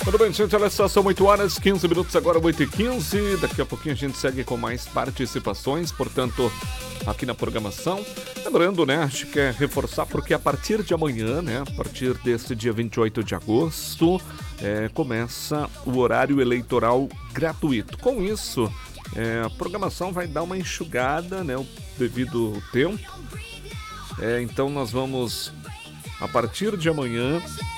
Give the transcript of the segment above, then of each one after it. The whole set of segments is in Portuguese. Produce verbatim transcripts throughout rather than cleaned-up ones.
Tudo bem, gente? Olha só, são oito horas, quinze minutos agora, oito e quinze. Daqui a pouquinho a gente segue com mais participações, portanto, aqui na programação. Lembrando, né, acho que é reforçar, porque a partir de amanhã, né, a partir desse dia vinte e oito de agosto, é, começa o horário eleitoral gratuito. Com isso, é, a programação vai dar uma enxugada, né, devido ao tempo. É, então nós vamos, a partir de amanhã,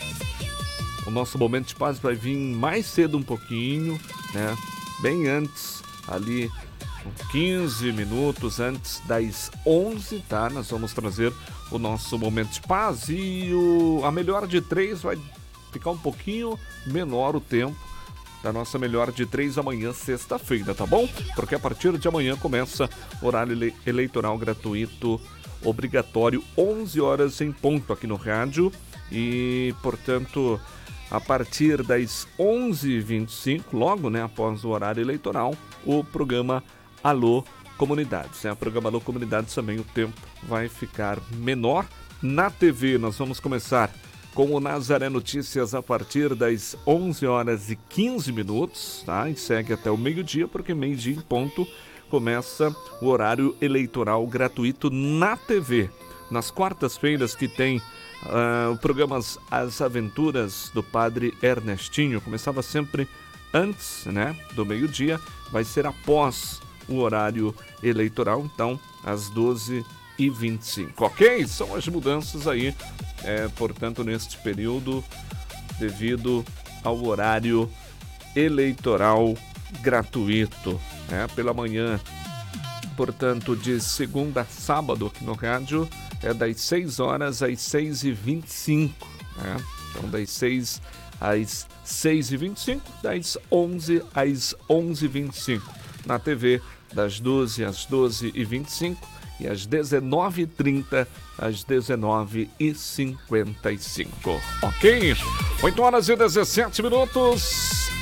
o nosso Momento de Paz vai vir mais cedo um pouquinho, né? Bem antes, ali, quinze minutos antes das onze, tá? Nós vamos trazer o nosso Momento de Paz e o, a melhor de três vai ficar um pouquinho menor o tempo da nossa melhor de três amanhã, sexta-feira, tá bom? Porque a partir de amanhã começa o horário ele- eleitoral gratuito obrigatório, onze horas em ponto aqui no rádio e, portanto, a partir das onze e vinte e cinco, logo, né, após o horário eleitoral, o programa Alô Comunidades. Né? O programa Alô Comunidades também o tempo vai ficar menor. Na T V nós vamos começar com o Nazaré Notícias a partir das onze horas e quinze minutos, tá? E segue até o meio-dia, porque meio-dia em ponto começa o horário eleitoral gratuito na T V. Nas quartas-feiras que tem Uh, o programa As Aventuras do Padre Ernestinho começava sempre antes, né, do meio-dia, vai ser após o horário eleitoral, então às doze e vinte e cinco, ok? São as mudanças aí, é, portanto, neste período, devido ao horário eleitoral gratuito, né, pela manhã, portanto, de segunda a sábado aqui no rádio, é das seis horas às seis e vinte e cinco, né? Então das seis às seis e vinte e cinco, das onze às onze e vinte e cinco. Na T V, das doze às doze e vinte e cinco e às dezenove e trinta às dezenove e cinquenta e cinco. Ok? oito horas e dezessete minutos.